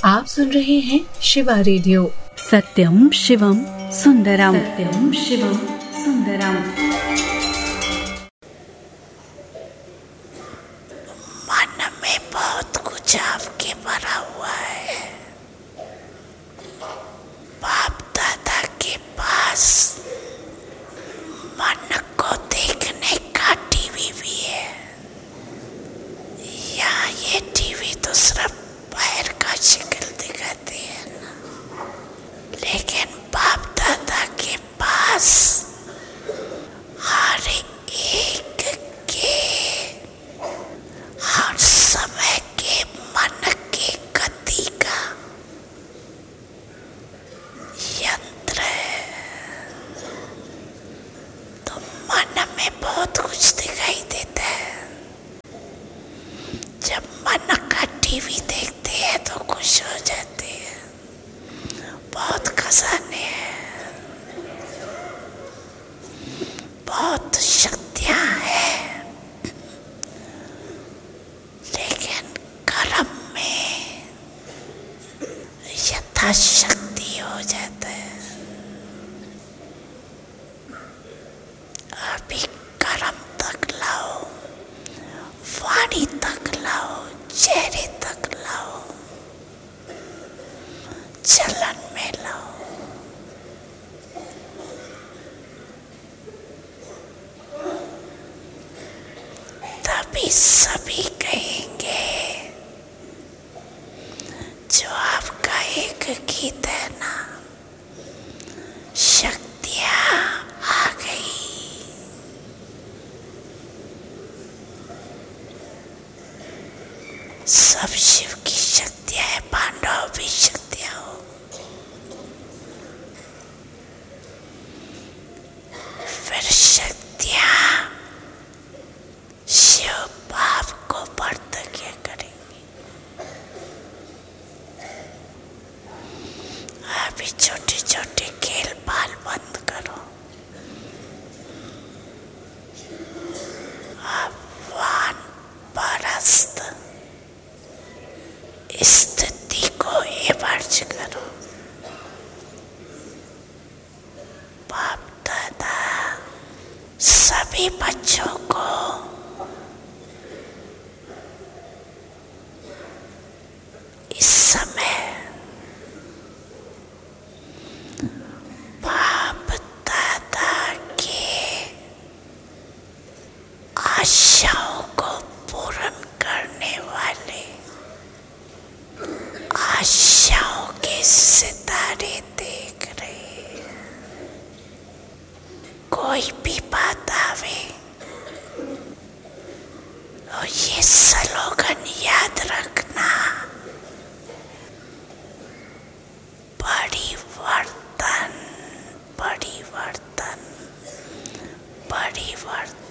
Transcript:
आप सुन रहे हैं शिवा रेडियो। सत्यम शिवम सुंदरम, सत्यम शिवम सुंदरम। मन में बहुत कुछ आपके भरा हुआ है। बाप दादा के पास मन को देखने का टीवी भी है। यहाँ ये टीवी तो सिर्फ बाहर का शक्ल दिखाती है ना, लेकिन बाप दादा के पास हर एक के हर समय के मन के गति का यंत्र है। तो मन में बहुत कुछ दिखाई देता है। जब मन का टीवी देखते हैं तो खुश हो जाते हैं। बहुत खजाने हैं, बहुत शक्तियां हैं, लेकिन कर्म में यथाशक्ति हो जाता है। अभी कर्म तक लाओ, वाणी तक लाओ, चेहरे तक लाओ, चलन में लाओ। तभी सभी कहेंगे जो आपका एक गीत है ना, शक्तियां आ गई। सब शिव की शक्तियां है, पांडव भी शक्तियां हो। फिर शक्तियां शिव बाप को प्रतिज्ञा करेंगी। अभी छोटे छोटे खेल बाल बंद करो। अब वानप्रस्थ स्थिति को एवर्ज करो। बाप दादा सभी बच्चों को इस समय बाप दादा के आशाओं को पूर्ण करने वाले आशाओं के सितारे देख रहे हैं। कोई भी बात आवे और ये स्लोगन याद रखना, परिवर्तन परिवर्तन परिवर्तन।